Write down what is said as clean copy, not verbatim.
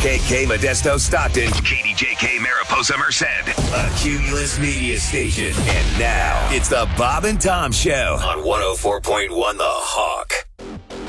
KK Modesto Stockton, KDJK Mariposa Merced, a Cumulus Media Station. And now, it's the Bob and Tom Show on 104.1 The Hawk.